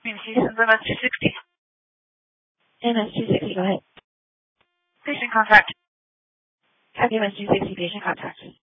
Communications MS-260. MS-260, go ahead. Patient contact. Happy MS-260 patient contact.